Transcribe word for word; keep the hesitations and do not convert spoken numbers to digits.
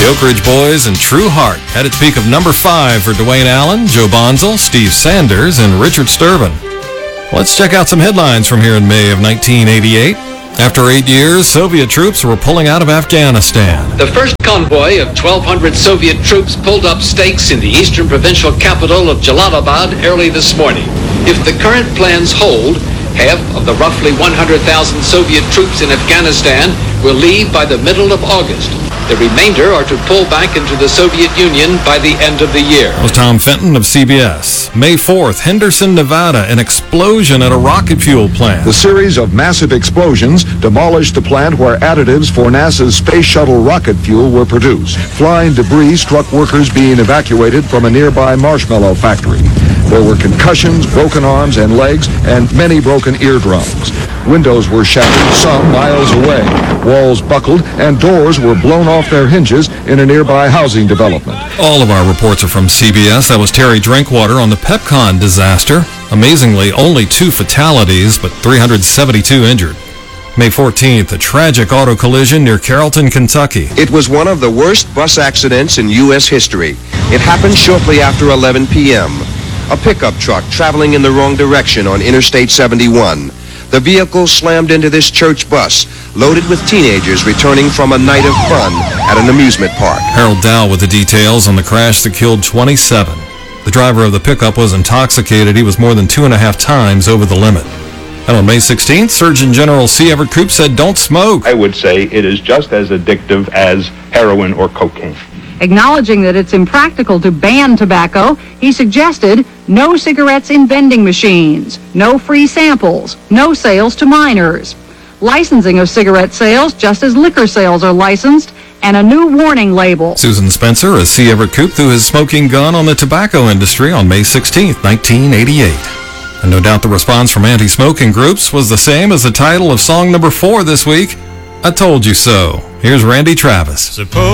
The Oak Ridge Boys and True Heart had its peak of number five for Dwayne Allen, Joe Bonzel, Steve Sanders, and Richard Sturban. Let's check out some headlines from here in May of nineteen eighty-eight. After eight years, Soviet troops were pulling out of Afghanistan. The first convoy of twelve hundred Soviet troops pulled up stakes in the eastern provincial capital of Jalalabad early this morning. If the current plans hold, half of the roughly one hundred thousand Soviet troops in Afghanistan will leave by the middle of August. The remainder are to pull back into the Soviet Union by the end of the year. That was Tom Fenton of C B S. May fourth, Henderson, Nevada, an explosion at a rocket fuel plant. The series of massive explosions demolished the plant where additives for NASA's space shuttle rocket fuel were produced. Flying debris struck workers being evacuated from a nearby marshmallow factory. There were concussions, broken arms and legs, and many broken eardrums. Windows were shattered, some miles away. Walls buckled, and doors were blown off their hinges in a nearby housing development. All of our reports are from C B S. That was Terry Drinkwater on the Pepcon disaster. Amazingly, only two fatalities, but three hundred seventy-two injured. May fourteenth, a tragic auto collision near Carrollton, Kentucky. It was one of the worst bus accidents in U S history. It happened shortly after eleven p.m. A pickup truck traveling in the wrong direction on Interstate seventy-one. The vehicle slammed into this church bus, loaded with teenagers returning from a night of fun at an amusement park. Harold Dow with the details on the crash that killed twenty-seven. The driver of the pickup was intoxicated. He was more than two and a half times over the limit. And on May sixteenth, Surgeon General C. Everett Koop said, "Don't smoke." I would say it is just as addictive as heroin or cocaine. Acknowledging that it's impractical to ban tobacco, he suggested no cigarettes in vending machines, no free samples, no sales to minors, licensing of cigarette sales just as liquor sales are licensed, and a new warning label. Susan Spencer as C. Everett Koop threw his smoking gun on the tobacco industry on May sixteenth, nineteen eighty-eight. And no doubt the response from anti-smoking groups was the same as the title of song number four this week, "I Told You So." Here's Randy Travis. Suppose